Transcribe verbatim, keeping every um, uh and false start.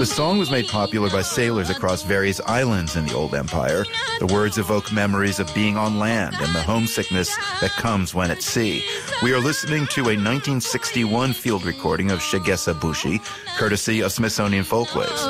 The song was made popular by sailors across various islands in the Old Empire. The words evoke memories of being on land and the homesickness that comes when at sea. We are listening to a nineteen sixty-one field recording of Shigesa Bushi, courtesy of Smithsonian Folkways.